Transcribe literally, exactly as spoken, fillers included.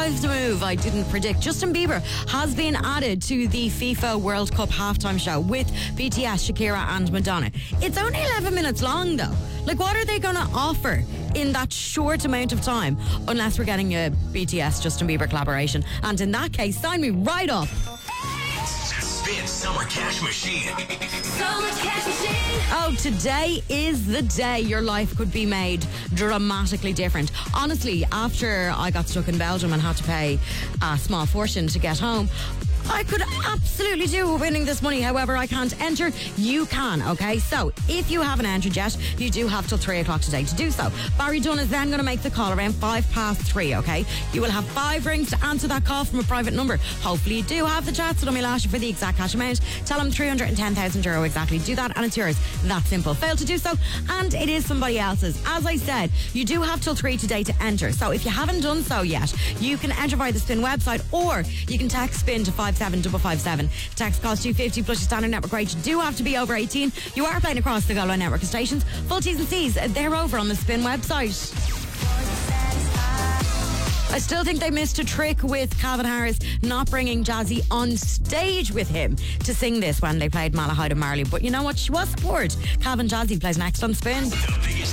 here's the move I didn't predict. Justin Bieber has been added to the FIFA World Cup halftime show with B T S, Shakira and Madonna. It's only eleven minutes long though. Like, what are they going to offer in that short amount of time? Unless we're getting a B T S Justin Bieber collaboration. And in that case, sign me right up. Spin Summer Cash Machine. Summer Cash Machine. Oh, today is the day your life could be made dramatically different. Honestly, after I got stuck in Belgium and had to pay a small fortune to get home, I could absolutely do with winning this money. However, I can't enter. You can, okay? So, if you haven't entered yet, you do have till three o'clock today to do so. Barry Dunn is then going to make the call around five past three, okay? You will have five rings to answer that call from a private number. Hopefully you do have the chance. It'll only last you for the exact cash amount. Tell them three hundred ten thousand euro exactly. Do that and it's yours. That simple. Fail to do so and it is somebody else's. As I said, you do have till three today to enter. So if you haven't done so yet, you can enter via the Spin website or you can text Spin to five seven five five seven. Text costs two fifty plus your standard network rate. You do have to be over eighteen. You are playing across the Galway network of stations. Full T's and C's, they're over on the Spin website. I still think they missed a trick with Calvin Harris not bringing Jazzy on stage with him to sing this when they played Malahide and Marley. But you know what? She was support. Calvin Jazzy plays next on Spin.